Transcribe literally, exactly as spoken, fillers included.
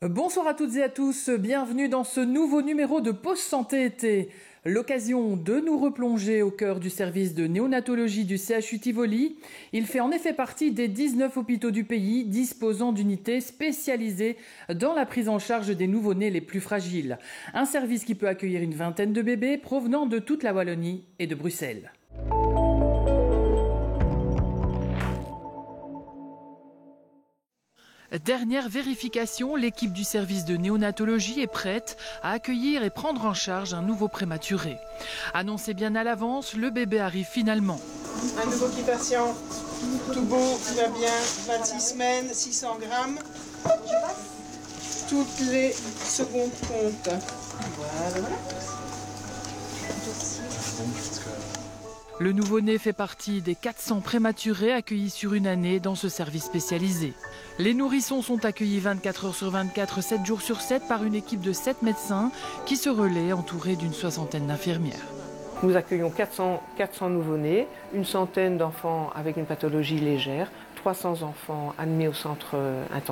Bonsoir à toutes et à tous, bienvenue dans ce nouveau numéro de Pause Santé été. L'occasion de nous replonger au cœur du service de néonatologie du C H U Tivoli. Il fait en effet partie des dix-neuf hôpitaux du pays disposant d'unités spécialisées dans la prise en charge des nouveau-nés les plus fragiles. Un service qui peut accueillir une vingtaine de bébés provenant de toute la Wallonie et de Bruxelles. Dernière vérification, l'équipe du service de néonatologie est prête à accueillir et prendre en charge un nouveau prématuré. Annoncé bien à l'avance, le bébé arrive finalement. Un nouveau petit patient, tout beau, tout va bien, vingt-six semaines, six cents grammes. Toutes les secondes comptent. Voilà. Le nouveau-né fait partie des quatre cents prématurés accueillis sur une année dans ce service spécialisé. Les nourrissons sont accueillis vingt-quatre heures sur vingt-quatre, sept jours sur sept par une équipe de sept médecins qui se relaient entourés d'une soixantaine d'infirmières. Nous accueillons quatre cents, quatre cents nouveau-nés, une centaine d'enfants avec une pathologie légère, trois cents enfants admis au centre intensif.